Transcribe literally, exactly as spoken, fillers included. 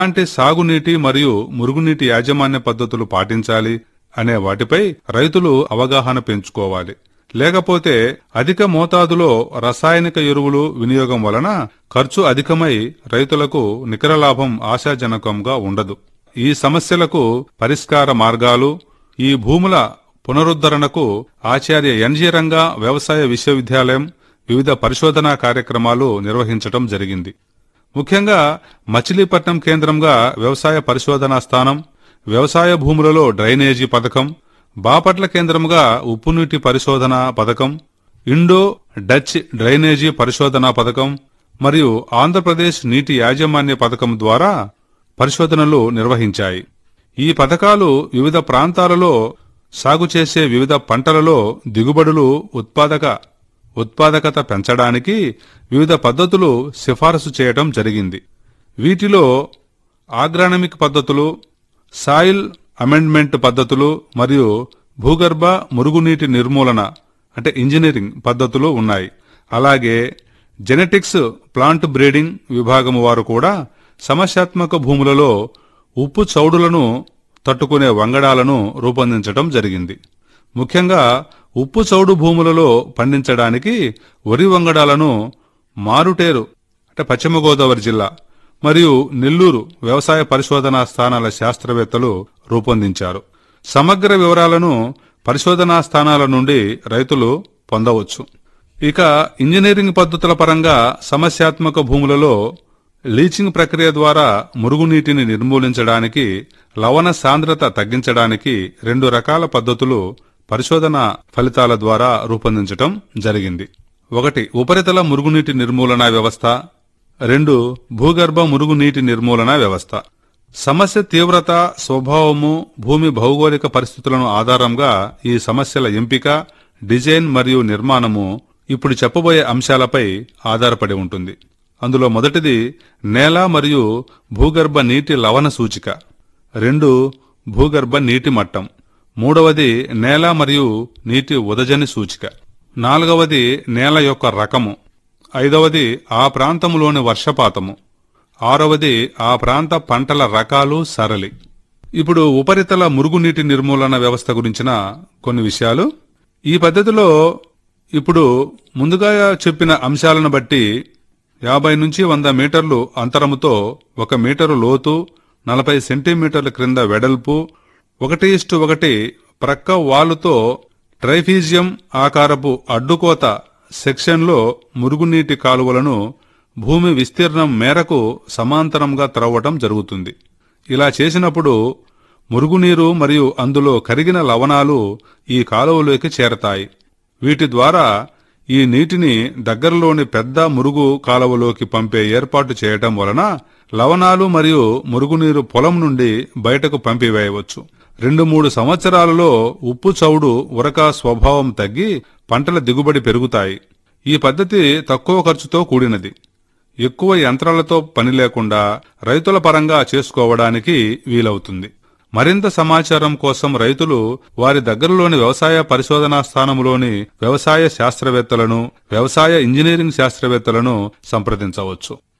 ఎలాంటి సాగునీటి మరియు మురుగునీటి యాజమాన్య పద్ధతులు పాటించాలి అనే వాటిపై రైతులు అవగాహన పెంచుకోవాలి. లేకపోతే అధిక మోతాదులో రసాయనిక ఎరువులు వినియోగం వలన ఖర్చు అధికమై రైతులకు నికర లాభం ఆశాజనకంగా ఉండదు. ఈ సమస్యలకు పరిష్కార మార్గాలు ఈ భూముల పునరుద్ధరణకు ఆచార్య ఎన్జి రంగా వ్యవసాయ విశ్వవిద్యాలయం వివిధ పరిశోధనా కార్యక్రమాలు నిర్వహించటం జరిగింది. ముఖ్యంగా మచిలీపట్నం కేంద్రంగా వ్యవసాయ పరిశోధనా స్థానం, వ్యవసాయ భూములలో డ్రైనేజీ పథకం, బాపట్ల కేంద్రంగా ఉప్పునీటి పరిశోధనా పథకం, ఇండో డచ్ డ్రైనేజీ పరిశోధనా పథకం మరియు ఆంధ్రప్రదేశ్ నీటి యాజమాన్య పథకం ద్వారా పరిశోధనలు నిర్వహించాయి. ఈ పథకాలు వివిధ ప్రాంతాలలో సాగు చేసే వివిధ పంటలలో దిగుబడులు ఉత్పాదక ఉత్పాదకత పెంచడానికి వివిధ పద్ధతులు సిఫారసు చేయటం జరిగింది. వీటిలో ఆగ్రానమిక్ పద్ధతులు, సాయిల్ అమెండ్మెంట్ పద్ధతులు మరియు భూగర్భ మురుగునీటి నిర్మూలన అంటే ఇంజనీరింగ్ పద్ధతులు ఉన్నాయి. అలాగే జెనెటిక్స్ ప్లాంట్ బ్రీడింగ్ విభాగం వారు కూడా సమస్యాత్మక భూములలో ఉప్పు చౌడులను తట్టుకునే వంగడాలను రూపొందించడం జరిగింది. ముఖ్యంగా ఉప్పు చౌడు భూములలో పండించడానికి వరి వంగడాలను మారుటేరు అంటే పశ్చిమ గోదావరి జిల్లా మరియు నెల్లూరు వ్యవసాయ పరిశోధనా స్థానాల శాస్త్రవేత్తలు రూపొందించారు. సమగ్ర వివరాలను పరిశోధనా స్థానాల నుండి రైతులు పొందవచ్చు. ఇక ఇంజనీరింగ్ పద్ధతుల పరంగా సమస్యాత్మక భూములలో లీచింగ్ ప్రక్రియ ద్వారా మురుగునీటిని నిర్మూలించడానికి, లవణ సాంద్రత తగ్గించడానికి రెండు రకాల పద్ధతులు పరిశోధన ఫలితాల ద్వారా రూపొందించటం జరిగింది. ఒకటి ఉపరితల మురుగునీటి నిర్మూలన వ్యవస్థ, రెండు భూగర్భ మురుగునీటి నిర్మూలన వ్యవస్థ. సమస్య తీవ్రత, స్వభావము, భూమి భౌగోళిక పరిస్థితులను ఆధారంగా ఈ సమస్యల ఎంపిక, డిజైన్ మరియు నిర్మాణము ఇప్పుడు చెప్పబోయే అంశాలపై ఆధారపడి ఉంటుంది. అందులో మొదటిది నేల మరియు భూగర్భ నీటి లవణ సూచిక, రెండు భూగర్భ నీటి మట్టం, మూడవది నేల మరియు నీటి ఉదజని సూచిక, నాలుగవది నేల యొక్క రకము, ఐదవది ఆ ప్రాంతంలోని వర్షపాతము, ఆరవది ఆ ప్రాంత పంటల రకాలు సరళి. ఇప్పుడు ఉపరితల మురుగునీటి నిర్మూలన వ్యవస్థ గురించిన కొన్ని విషయాలు. ఈ పద్ధతిలో ఇప్పుడు ముందుగా చెప్పిన అంశాలను బట్టి యాభై నుంచి వంద మీటర్లు అంతరముతో ఒక మీటరు లోతు, నలభై సెంటీమీటర్ల క్రింద వెడల్పు, ఒకటి ఇష్టు ఒకటి ప్రక్క వాలుతో ట్రైఫీజియం ఆకారపు అడ్డుకోత సెక్షన్లో మురుగునీటి కాలువలను భూమి విస్తీర్ణం మేరకు సమాంతరంగా త్రవ్వటం జరుగుతుంది. ఇలా చేసినప్పుడు మురుగునీరు మరియు అందులో కరిగిన లవణాలు ఈ కాలువలోకి చేరతాయి. వీటి ద్వారా ఈ నీటిని దగ్గరలోని పెద్ద మురుగు కాలువలోకి పంపే ఏర్పాటు చేయటం వలన లవణాలు మరియు మురుగునీరు పొలం నుండి బయటకు పంపివేయవచ్చు. రెండు మూడు సంవత్సరాలలో ఉప్పు చౌడు ఉరక స్వభావం తగ్గి పంటల దిగుబడి పెరుగుతాయి. ఈ పద్ధతి తక్కువ ఖర్చుతో కూడినది. ఎక్కువ యంత్రాలతో పని లేకుండా రైతుల పరంగా చేసుకోవడానికి వీలవుతుంది. మరింత సమాచారం కోసం రైతులు వారి దగ్గరలోని వ్యవసాయ పరిశోధనా స్థానంలోని వ్యవసాయ శాస్త్రవేత్తలను, వ్యవసాయ ఇంజనీరింగ్ శాస్త్రవేత్తలను సంప్రదించవచ్చు.